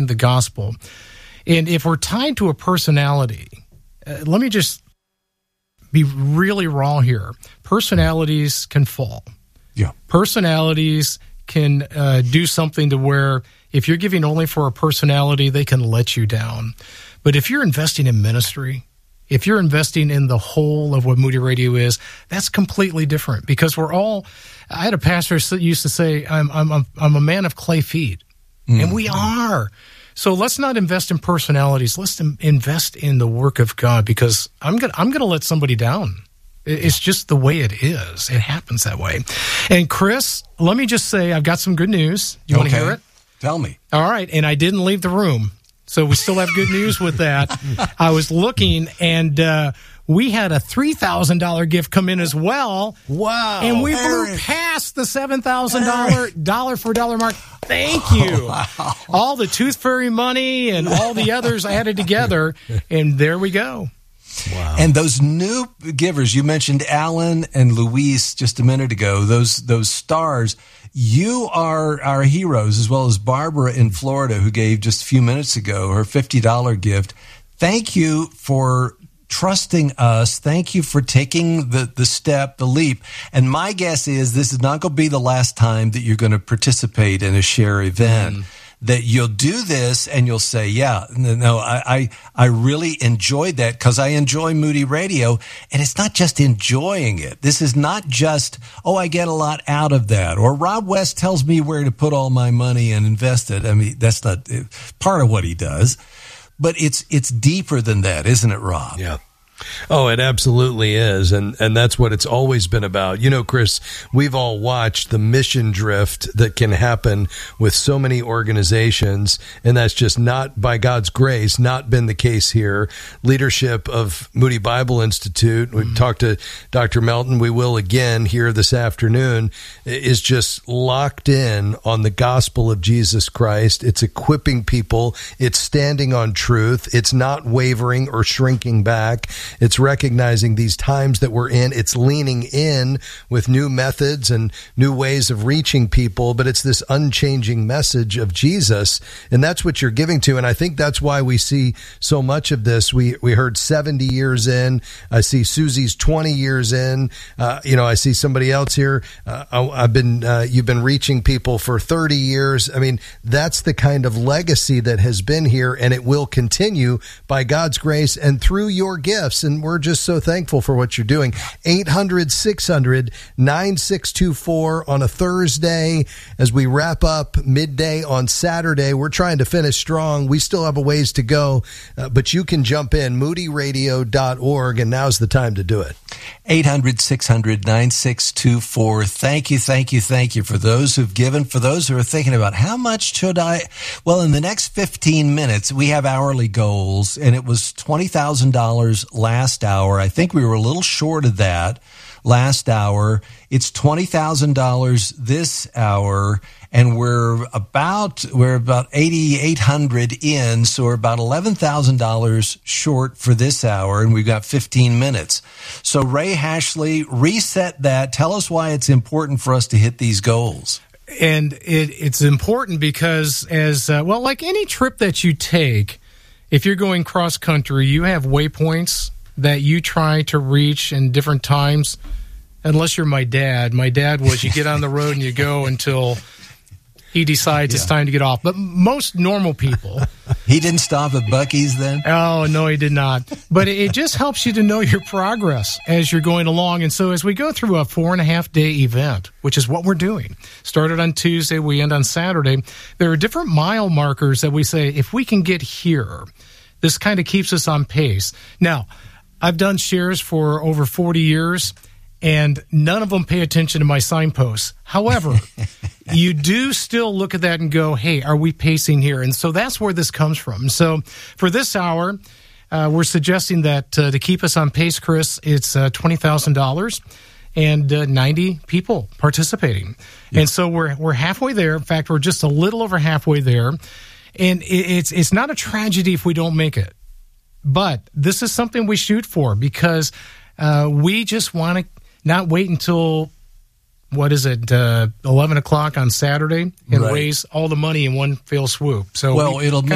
the gospel. And if we're tied to a personality, let me just be really raw here. Personalities can fall. Yeah. Personalities can do something to where if you're giving only for a personality, they can let you down. But if you're investing in ministry, if you're investing in the whole of what Moody Radio is, that's completely different because I had a pastor that used to say, I'm a man of clay feet. And we are. So let's not invest in personalities. Let's invest in the work of God because I'm gonna let somebody down. It's just the way it is. It happens that way. And Chris, let me just say, I've got some good news. You want to hear it? Tell me. All right. And I didn't leave the room. So we still have good news with that. I was looking, and we had a $3,000 gift come in as well. Wow. And we blew past the $7,000 dollar for dollar mark. Thank you. Wow. All the Tooth Fairy money and all the others added together, and there we go. Wow. And those new givers, you mentioned Alan and Luis just a minute ago, those stars, you are our heroes, as well as Barbara in Florida, who gave just a few minutes ago her $50 gift. Thank you for trusting us. Thank you for taking the step, the leap. And my guess is this is not going to be the last time that you're going to participate in a share event. That you'll do this and you'll say, yeah, no, I really enjoyed that because I enjoy Moody Radio. And it's not just enjoying it. This is not just, I get a lot out of that. Or Rob West tells me where to put all my money and invest it. I mean, that's not part of what he does. But it's deeper than that, isn't it, Rob? Yeah. Oh, it absolutely is. And that's what it's always been about. You know, Chris, we've all watched the mission drift that can happen with so many organizations. And that's just not, by God's grace, not been the case here. Leadership of Moody Bible Institute, we've talked to Dr. Melton, we will again here this afternoon, is just locked in on the gospel of Jesus Christ. It's equipping people. It's standing on truth. It's not wavering or shrinking back. It's recognizing these times that we're in. It's leaning in with new methods and new ways of reaching people, but it's this unchanging message of Jesus, and that's what you're giving to. And I think that's why we see so much of this. We heard 70 years in. I see Susie's 20 years in. I see somebody else here. You've been reaching people for 30 years. I mean, that's the kind of legacy that has been here, and it will continue by God's grace and through your gifts. And we're just so thankful for what you're doing. 800-600-9624 on a Thursday as we wrap up midday on Saturday. We're trying to finish strong. We still have a ways to go, but you can jump in, moodyradio.org, and now's the time to do it. 800-600-9624. Thank you for those who've given, for those who are thinking about how much should I? Well, in the next 15 minutes, we have hourly goals, and it was $20,000 last hour. I think we were a little short of that last hour. It's $20,000 this hour, and we're about 8,800 in, so we're about $11,000 short for this hour, and we've got 15 minutes. So Ray Hashley, reset that. Tell us why it's important for us to hit these goals. And it's important because like any trip that you take, if you're going cross country, you have waypoints that you try to reach in different times. Unless you're my dad. My dad was you get on the road and you go until he decides it's time to get off. But most normal people. He didn't stop at Buc-ee's then? Oh, no, he did not. But it just helps you to know your progress as you're going along. And so as we go through a 4.5-day event, which is what we're doing, started on Tuesday, we end on Saturday, there are different mile markers that we say, if we can get here, this kind of keeps us on pace. Now, I've done shares for over 40 years, and none of them pay attention to my signposts. However, you do still look at that and go, hey, are we pacing here? And so that's where this comes from. So for this hour, we're suggesting that to keep us on pace, Chris, it's $20,000 and 90 people participating. Yeah. And so we're halfway there. In fact, we're just a little over halfway there. And it's not a tragedy if we don't make it. But this is something we shoot for because we just want to not wait until, 11 o'clock on Saturday and raise all the money in one fell swoop. So it'll